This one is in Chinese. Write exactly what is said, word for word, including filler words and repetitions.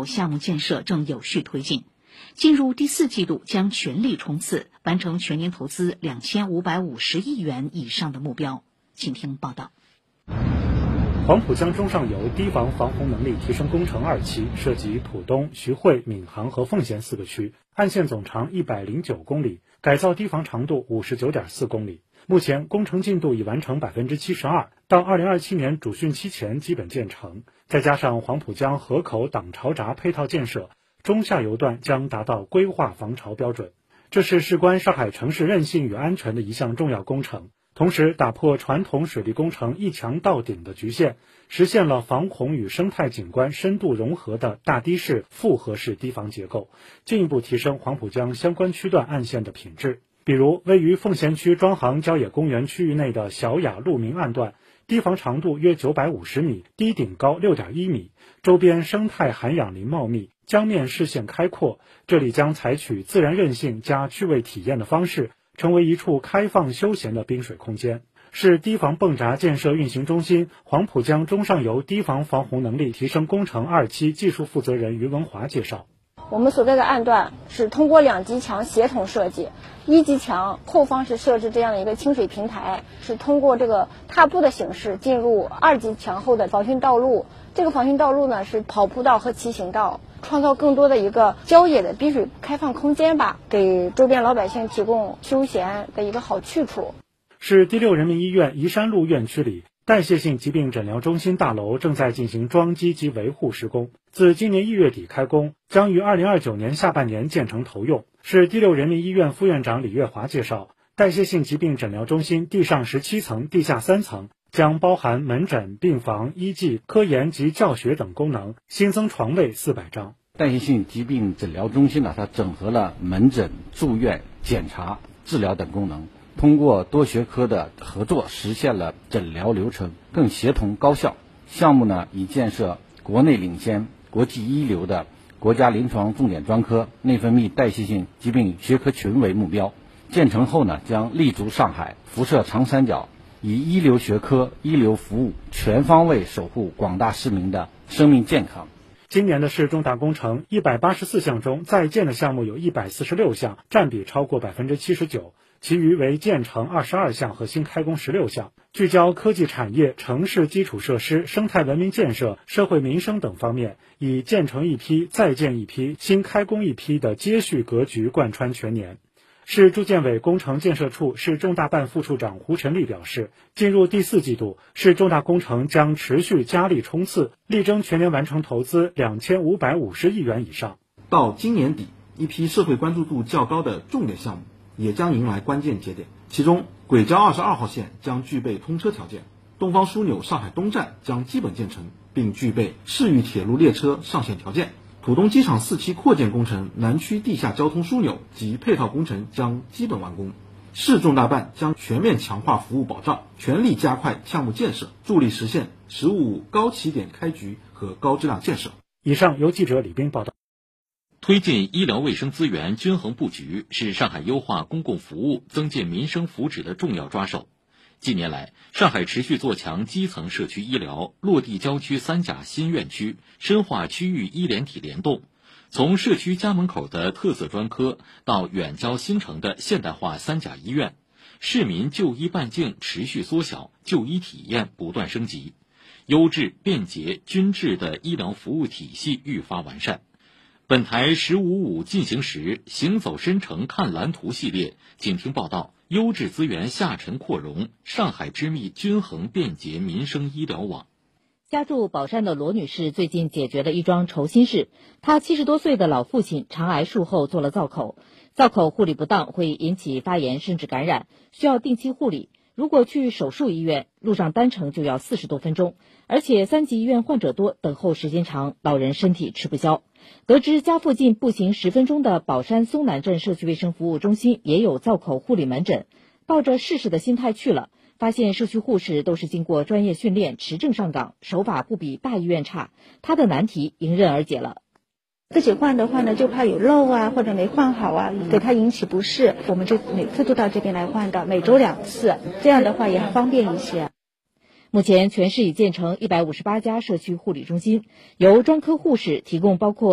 有项目建设正有序推进，进入第四季度将全力冲刺，完成全年投资两千五百五十亿元以上的目标。请听报道。 黄浦江中上游堤防防洪能力提升工程二期涉及浦东、徐汇、闵行和奉贤四个区，岸线总长一百零九公里，改造堤防长度五十九点四公里。目前工程进度已完成百分之七十二，到二零二七年主汛期前基本建成。再加上黄浦江河口挡潮闸配套建设，中下游段将达到规划防潮标准。这是事关上海城市韧性与安全的一项重要工程，同时打破传统水利工程一墙到顶的局限，实现了防洪与生态景观深度融合的大堤式复合式堤防结构，进一步提升黄浦江相关区段岸线的品质。比如位于奉贤区庄行郊野公园区域内的小雅路明岸段，堤防长度约九百五十米，堤顶高 六点一米，周边生态涵养林茂密，江面视线开阔。这里将采取自然韧性加趣味体验的方式，成为一处开放休闲的滨水空间。市堤防泵闸建设运行中心黄浦江中上游堤防防洪能力提升工程二期技术负责人于文华介绍， 我们所在的岸段是通过两级墙协同设计，一级墙后方是设置这样的一个清水平台，是通过这个踏步的形式进入二级墙后的防汛道路。这个防汛道路呢是跑步道和骑行道，创造更多的一个郊野的滨水开放空间吧，给周边老百姓提供休闲的一个好去处。 市第六人民医院宜山路院区里，代谢性疾病诊疗中心大楼正在进行装机及维护施工，自今年一月底开工，将于二零二九年下半年建成投用。市第六人民医院副院长李月华介绍，代谢性疾病诊疗中心地上十七层、地下三层，将包含门诊、病房、医技、科研及教学等功能，新增床位四百张。 代谢性疾病诊疗中心呢，它整合了门诊、住院、检查、治疗等功能，通过多学科的合作，实现了诊疗流程更协同高效。项目呢，以建设国内领先、国际一流的国家临床重点专科内分泌代谢性疾病学科群为目标。建成后呢，将立足上海，辐射长三角，以一流学科、一流服务全方位守护广大市民的生命健康。 今年的市重大工程一百八十四项中，在建的项目有一百四十六项，占比超过百分之七十九。其余为建成二十二项和新开工十六项，聚焦科技产业、城市基础设施、生态文明建设、社会民生等方面，以建成一批、再建一批、新开工一批的接续格局贯穿全年。市住建委工程建设处市重大办副处长胡晨立表示，进入第四季度，市重大工程将持续加力冲刺，力争全年完成投资两千五百五十亿元以上。 到今年底，一批社会关注度较高的重点项目也将迎来关键节点，其中轨交二十二号线将具备通车条件，东方枢纽上海东站将基本建成，并具备市域铁路列车上线条件。浦东机场四期扩建工程南区地下交通枢纽及配套工程将基本完工。市重大办将全面强化服务保障，全力加快项目建设，助力实现“十五五”高起点开局和高质量建设。 以上由记者李斌报道。 推进医疗卫生资源均衡布局是上海优化公共服务、增进民生福祉的重要抓手。近年来，上海持续做强基层社区医疗，落地郊区三甲新院区，深化区域医联体联动。从社区家门口的特色专科到远郊新城的现代化三甲医院，市民就医半径持续缩小，就医体验不断升级，优质、便捷、均质的医疗服务体系愈发完善。本台十五五进行时行走深城看蓝图系列，请听报道：优质资源下沉扩容，上海织密均衡便捷民生医疗网。 家住宝山的罗女士最近解决了一桩愁心事。她七十多岁的老父亲肠癌术后做了造口，造口护理不当会引起发炎甚至感染，需要定期护理。如果去手术医院，路上单程就要四十多分钟，而且三级医院患者多，等候时间长，老人身体吃不消。得知家附近步行十分钟的宝山松南镇社区卫生服务中心也有造口护理门诊，抱着试试的心态去了，发现社区护士都是经过专业训练，持证上岗，手法不比大医院差，他的难题迎刃而解了。 自己换的话呢，就怕有漏啊，或者没换好啊，给他引起不适。我们就每次都到这边来换的，每周两次，这样的话也方便一些。 目前全市已建成一百五十八家社区护理中心，由专科护士提供包括